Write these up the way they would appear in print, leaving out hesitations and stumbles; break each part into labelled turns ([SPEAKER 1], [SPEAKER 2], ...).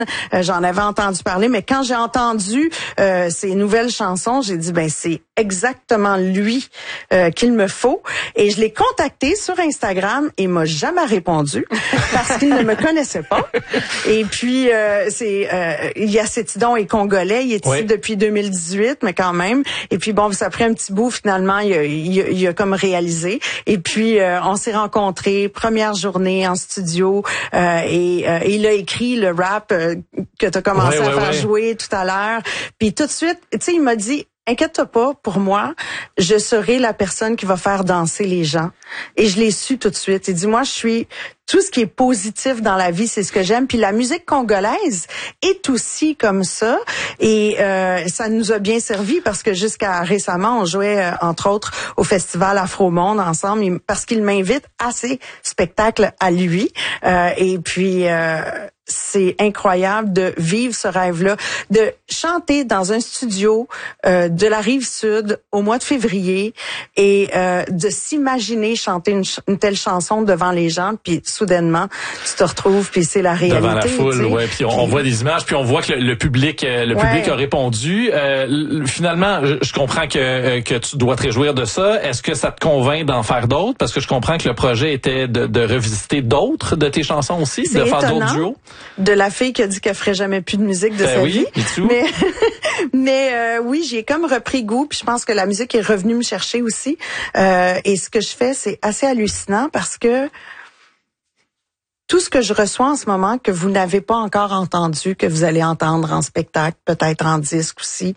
[SPEAKER 1] J'en avais entendu parler, mais quand j'ai entendu ces nouvelles chansons, j'ai dit, ben c'est exactement lui qu'il me faut. Et je l'ai contacté sur Instagram et m'a jamais répondu parce qu'il ne me connaissait pas. Et puis, Yacetidon est congolais. Il est ici depuis 2018, mais quand même. Et puis, bon, ça a pris un petit bout. Finalement, il a comme réalisé. Et puis, on s'est rencontrés, première journée en studio. Et il a écrit le rap que tu as commencé à faire jouer tout à l'heure. Puis tout de suite, tu sais, il m'a dit, inquiète-toi pas, pour moi, je serai la personne qui va faire danser les gens. Et je l'ai su tout de suite. Il dit, moi, je suis tout ce qui est positif dans la vie, c'est ce que j'aime. Puis la musique congolaise est aussi comme ça. Et ça nous a bien servi parce que jusqu'à récemment, on jouait, entre autres, au Festival Afro-Monde ensemble parce qu'il m'invite à ses spectacles à lui. Et puis... c'est incroyable de vivre ce rêve-là, de chanter dans un studio de la Rive-Sud au mois de février et de s'imaginer chanter une telle chanson devant les gens, puis soudainement, tu te retrouves, puis c'est la réalité.
[SPEAKER 2] Devant la foule, ouais. Puis on voit des images, puis on voit que le public a répondu. Finalement, je comprends que tu dois te réjouir de ça. Est-ce que ça te convainc d'en faire d'autres? Parce que je comprends que le projet était de revisiter d'autres de tes chansons aussi, de faire d'autres duos.
[SPEAKER 1] De la fille qui a dit qu'elle ferait jamais plus de musique de sa vie. Mais oui, j'ai comme repris goût, puis je pense que la musique est revenue me chercher aussi. Et ce que je fais, c'est assez hallucinant parce que tout ce que je reçois en ce moment, que vous n'avez pas encore entendu, que vous allez entendre en spectacle, peut-être en disque aussi,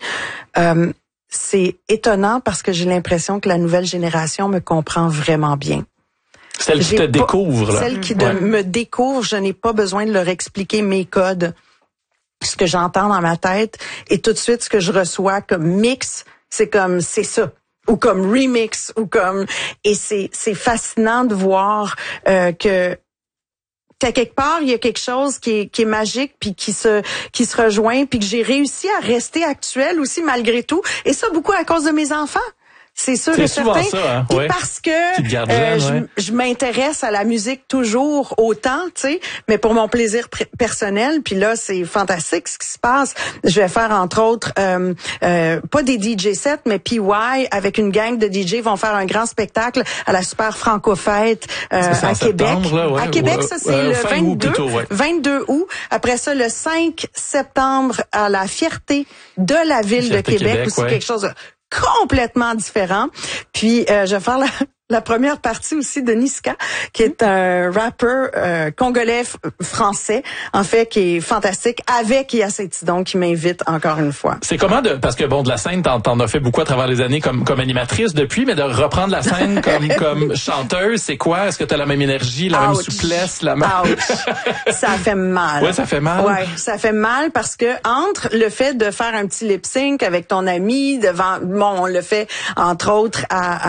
[SPEAKER 1] c'est étonnant parce que j'ai l'impression que la nouvelle génération me comprend vraiment bien.
[SPEAKER 2] Celle qui te découvre, là.
[SPEAKER 1] Celle qui me découvre, je n'ai pas besoin de leur expliquer mes codes, ce que j'entends dans ma tête, et tout de suite, ce que je reçois comme mix, c'est ça. Ou comme remix, ou comme... Et c'est fascinant de voir que qu'à quelque part, il y a quelque chose qui est magique, puis qui se rejoint, puis que j'ai réussi à rester actuelle aussi, malgré tout. Et ça, beaucoup à cause de mes enfants. C'est sûr et certain. Ça, hein? Parce que je m'intéresse à la musique toujours autant, tu sais, mais pour mon plaisir personnel. Puis là, c'est fantastique ce qui se passe. Je vais faire entre autres pas des DJ sets, mais PY avec une gang de DJ vont faire un grand spectacle à la Super Franco-Fête à Québec. À Québec, ça c'est le 22 août. Après ça, le 5 septembre à la Fierté de la ville de Québec, où c'est quelque chose de complètement différent. Puis je vais faire la première partie aussi de Niska, qui est un rappeur congolais français, en fait, qui est fantastique, avec Yacetidon qui m'invite encore une fois.
[SPEAKER 2] C'est comment parce que bon, de la scène, t'en as fait beaucoup à travers les années comme animatrice depuis, mais de reprendre la scène comme chanteuse, c'est quoi? Est-ce que t'as la même énergie, la même souplesse, la même...
[SPEAKER 1] Ça fait mal.
[SPEAKER 2] Ouais, ça fait mal.
[SPEAKER 1] Ouais, ça fait mal parce que entre le fait de faire un petit lip sync avec ton ami devant, on le fait entre autres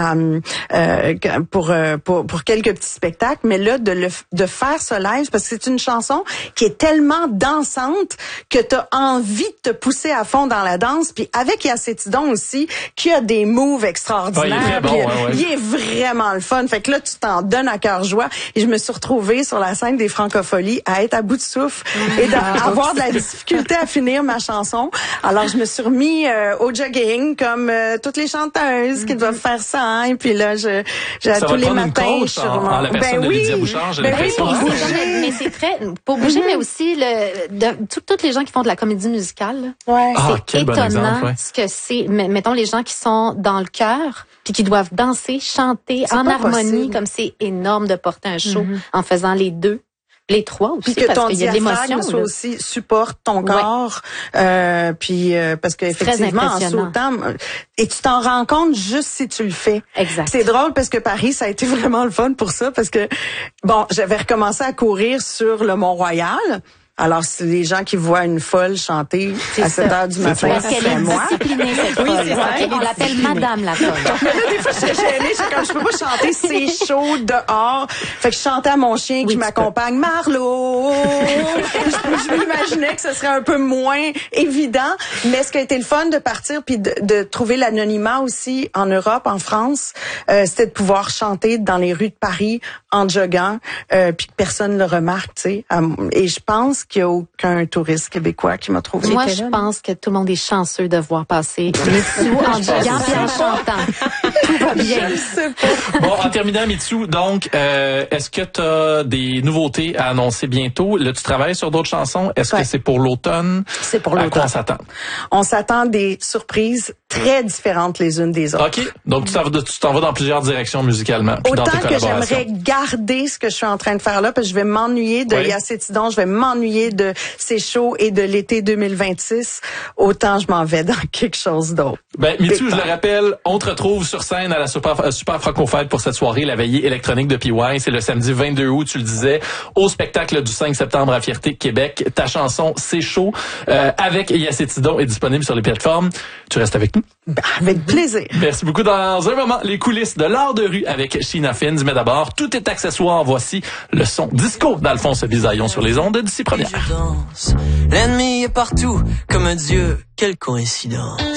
[SPEAKER 1] pour quelques petits spectacles, mais là de faire ce live parce que c'est une chanson qui est tellement dansante que t'as envie de te pousser à fond dans la danse, puis avec Yacetidon aussi qui a des moves extraordinaires. Il est vraiment le fun. Fait que là tu t'en donnes à cœur joie et je me suis retrouvée sur la scène des Francopholies à être à bout de souffle et d'avoir de la difficulté à finir ma chanson. Alors je me suis remis au jogging comme toutes les chanteuses qui doivent faire ça, hein, et puis là tous les matins
[SPEAKER 2] en la personne de Lydia Bouchard, j'ai l'impression.
[SPEAKER 3] Pour bouger, mais c'est très pour bouger, mais aussi toutes les gens qui font de la comédie musicale. C'est étonnant ce que c'est. Mettons les gens qui sont dans le chœur puis qui doivent danser, chanter en harmonie, comme c'est énorme de porter un show en faisant les deux. Les trois aussi,
[SPEAKER 1] puis que ton
[SPEAKER 3] qu'il y a de l'émotion
[SPEAKER 1] soit aussi supporte ton corps, puis parce qu'effectivement en sautant, et tu t'en rends compte juste si tu le fais.
[SPEAKER 3] Exact.
[SPEAKER 1] C'est drôle parce que Paris, ça a été vraiment le fun pour ça parce que bon, j'avais recommencé à courir sur le Mont-Royal. Alors, c'est les gens qui voient une folle chanter à 7 heures du matin,
[SPEAKER 3] c'est moi. On l'appelle Madame la folle.
[SPEAKER 1] Mais là, des fois, je suis gênée. Je peux pas chanter, c'est chaud dehors. Fait que je chantais à mon chien qui m'accompagne, Marlo. Je m'imaginais que ce serait un peu moins évident. Mais ce qui a été le fun de partir puis de trouver l'anonymat aussi en Europe, en France, c'était de pouvoir chanter dans les rues de Paris en joguant, puis que personne ne le remarque, tu sais. Et je pense qu'il y a aucun touriste québécois qui m'a trouvé.
[SPEAKER 3] Moi, je pense que tout le monde est chanceux de voir passer Mitsou en gigant et en chantant. Tout va bien.
[SPEAKER 2] Bon, en terminant, Mitsou, donc, est-ce que tu as des nouveautés à annoncer bientôt? Là, tu travailles sur d'autres chansons. Est-ce que c'est pour l'automne?
[SPEAKER 1] C'est pour l'automne.
[SPEAKER 2] À quoi on s'attend?
[SPEAKER 1] On s'attend à des surprises très différentes les unes des autres.
[SPEAKER 2] OK. Donc, tu t'en vas dans plusieurs directions musicalement. Puis
[SPEAKER 1] autant
[SPEAKER 2] dans tes
[SPEAKER 1] que j'aimerais garder ce que je suis en train de faire là, parce que je vais m'ennuyer de Yacétidon, je vais m'ennuyer de C'est chaud et de l'été 2026, autant je m'en vais dans quelque chose d'autre.
[SPEAKER 2] Ben, Mitsou, je le rappelle, on te retrouve sur scène à la Super Franco-Fête pour cette soirée, la veillée électronique de PY. C'est le samedi 22 août, tu le disais, au spectacle du 5 septembre à Fierté, Québec. Ta chanson C'est chaud, avec Yacétidon est disponible sur les plateformes. Tu restes avec nous?
[SPEAKER 1] Ben, avec plaisir.
[SPEAKER 2] Merci beaucoup. Dans un moment, les coulisses de l'art de rue avec Sheena Fins. Mais d'abord, tout est accessoire. Voici le son disco d'Alphonse Bisaillon sur les ondes d'ici première.
[SPEAKER 4] L'ennemi est partout, comme un dieu, quelle coïncidence.